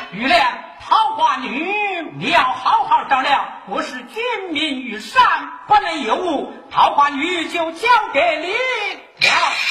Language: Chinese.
玉莲，桃花女，你要好好商量。我是君民于山，不能有误。桃花女就交给你了。